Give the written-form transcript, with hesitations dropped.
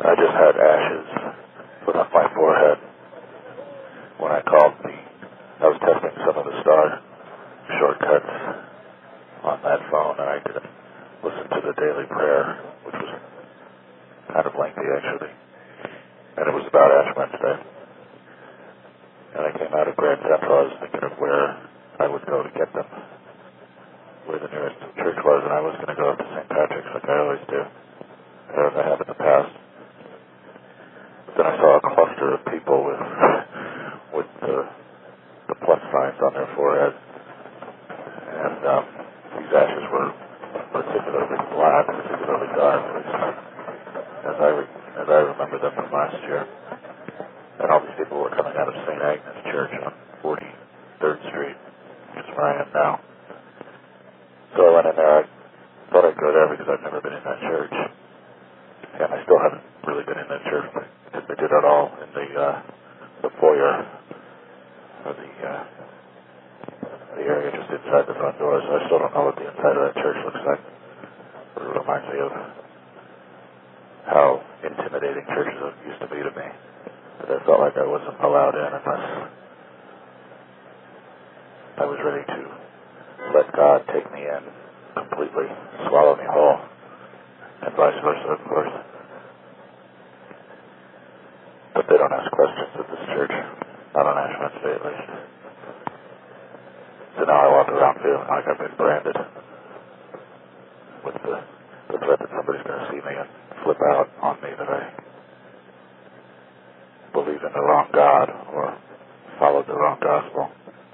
I just had ashes put on my forehead when I called I was testing some of the star shortcuts on that phone, and I didn't listen to the daily prayer, which was kind of lengthy actually, and it was about Ash Wednesday. And I came out of Grand Central. I was thinking of where I would go to get them, where the nearest church was, and I was going to go up to St. Patrick's like I always do, as I have in the past. But then I saw a cluster of people with the plus signs on their forehead, and these ashes were particularly black, particularly dark, as I remember them from last year. And all these people were coming out of St. Agnes Church on 43rd Street, which is where I am now. So I went in there. I thought I'd go there because I've never been in that church, and I still haven't really been in that church because they did it all in the foyer of the area just inside the front door. So I still don't know what the inside of that church looks like. But it reminds me of how intimidating churches used to be to me. But I felt like I wasn't allowed in unless I was ready to let God take me in completely, swallow me whole, and vice versa, of course. But they don't ask questions at this church, not on Ash Wednesday at least. So now I walk around feeling like I've been branded with the threat that somebody's going to see me and flip out on me that I believe in the wrong God or followed the wrong gospel.